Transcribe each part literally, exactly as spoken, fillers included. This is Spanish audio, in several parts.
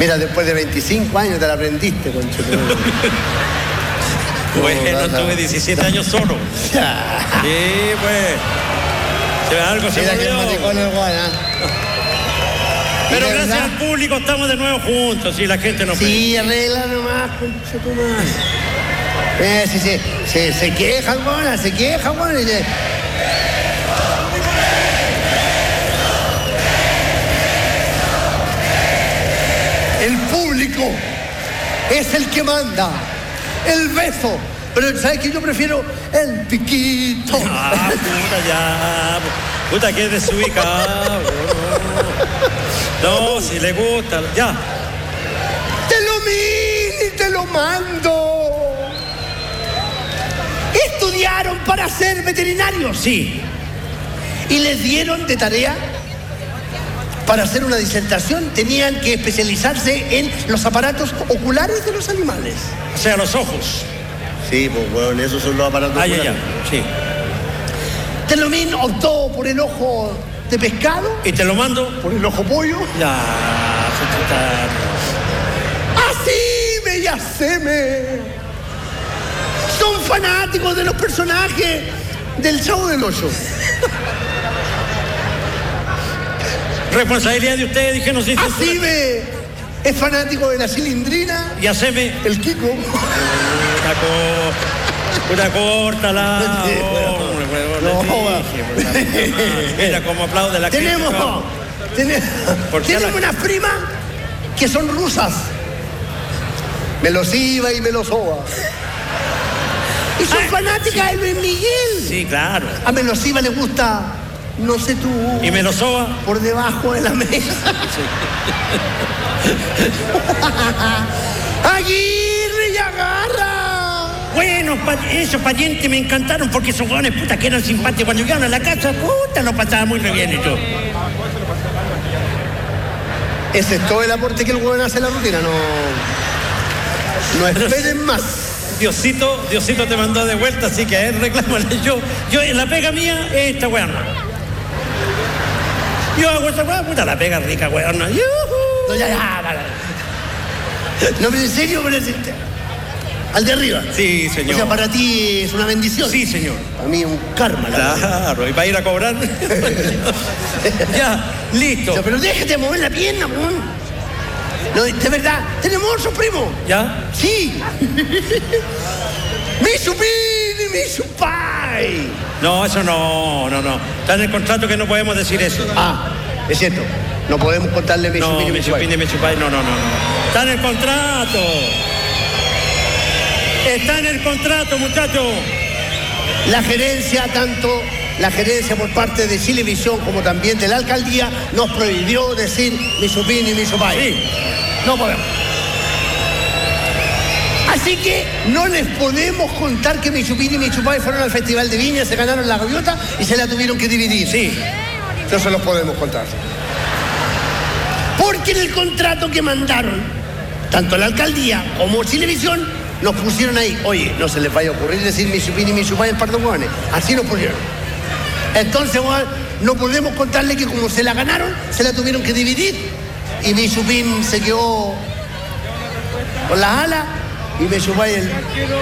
Mira, después de veinticinco años te la aprendiste, conchetumare. Bueno, no, tuve diecisiete años solo. Sí, pues. Si algo se me olvidó. Pero gracias verdad? Al público estamos de nuevo juntos y la gente nos Sí, arregla nomás, conchetumare. Eh, sí, sí, sí, se quejan, buena, se quejan, buena. El público es el que manda. El beso. Pero ¿sabes qué? Yo prefiero el piquito. Ah, puta, ya. Puta, que es desubicado. No, no, si le gusta, ya. Te lo mini, te lo mando. ¿Estudiaron para ser veterinarios? Sí. ¿Y les dieron de tarea? Para hacer una disertación tenían que especializarse en los aparatos oculares de los animales. O sea, los ojos. Sí, pues bueno, esos son los aparatos ah, oculares. Ya, ya, sí. Telomín optó por el ojo de pescado. ¿Y te lo mando? Por el ojo pollo. Ya, así me yaceme. Son fanáticos de los personajes del Chavo del Ocho. Responsabilidad de ustedes, dije, no sé si... Así ve, es fanático de la Cilindrina. Y haceme... El Kiko. Una corta, la... No, mira cómo aplaude la gente. Tenemos, tenemos, tenemos unas primas que son rusas. Me los iba y me los soba. Y son ah, fanáticas sí. de Luis Miguel. Sí, claro. A Melosiva le gusta... No sé tú. ¿Y me lo soba? Por debajo de la mesa. Sí. Aguirre y Agarra. Bueno, esos parientes me encantaron porque esos hueones puta que eran simpáticos. Cuando llegaron a la casa, puta, nos pasaba muy re bien y todo. Ese es todo el aporte que el hueón hace en la rutina. No, no esperen más. Diosito, Diosito te mandó de vuelta, así que a él reclámale. Yo, yo, la pega mía es esta weón. Yo hago esta weón, puta, la pega rica, weón. No, ya, ya, vale. No, pero en serio, pero es este. Al de arriba. Sí, señor. O sea, para ti es una bendición. Sí, señor. Para mí es un karma. La claro, verdad. Y para ir a cobrar. Ya, listo. O sea, pero déjate mover la pierna, weón. No, de verdad, tenemos otro primo. ¿Ya? Sí. Mi supini, mi supai. No, eso no, no, no. Está en el contrato que no podemos decir eso. Ah, es cierto. No podemos contarle mi no, supini, mi supai. mi supai. No, no, no, no. Está en el contrato. Está en el contrato, muchachos. La gerencia, tanto la gerencia por parte de Chilevisión como también de la alcaldía, nos prohibió decir mi supini, mi supai. Sí. No podemos. Así que no les podemos contar que mi chupini y mi chupay fueron al Festival de Viña, se ganaron la gaviota y se la tuvieron que dividir. Sí. No se los podemos contar. Porque en el contrato que mandaron, tanto la alcaldía como Chilevisión, nos pusieron ahí, oye, no se les vaya a ocurrir decir mi chupini y mi chupay en par de hueones. Así nos pusieron. Entonces, bueno, no podemos contarle que como se la ganaron, se la tuvieron que dividir. Y mi chupín se quedó con las alas y me chupé el...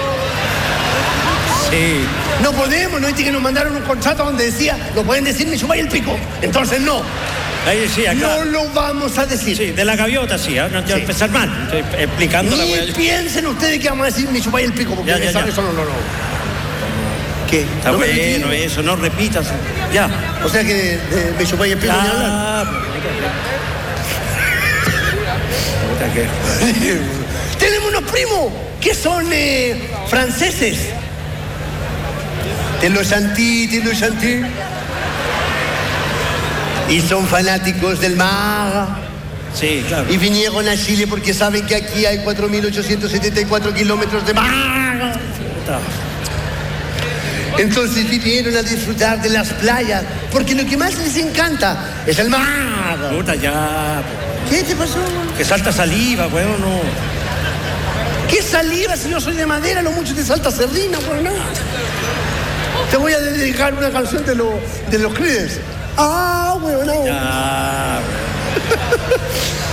Sí. No podemos, no es que nos mandaron un contrato donde decía, no pueden decir mi chupé el pico. Entonces no. Ahí decía, no lo vamos a decir. Sí, de la gaviota sí, ¿eh? No quiero sí. empezar mal. Estoy explicando Ni la piensen ustedes que vamos a decir mi chupé el pico, porque ya, ya, ya. eso no, no, no. ¿Qué? Está ¿No bueno eso, no repitas. Ya. O sea que de, de, me chupé el pico ah, ni hablar. Tenemos unos primos que son eh, franceses. De los Chantilly, de los Chantilly. Y son fanáticos del mar. Sí, claro. Y vinieron a Chile porque saben que aquí hay cuatro mil ochocientos setenta y cuatro kilómetros de mar. Entonces vinieron a disfrutar de las playas, porque lo que más les encanta es el mar. Puta, ya. ¿Qué te pasó? Que salta saliva, bueno, no. ¿Qué saliva si yo soy de madera? Lo mucho te salta sardina, bueno, nada. Te voy a dedicar una canción de, lo, de los Creedence. Ah, bueno, no. Ya.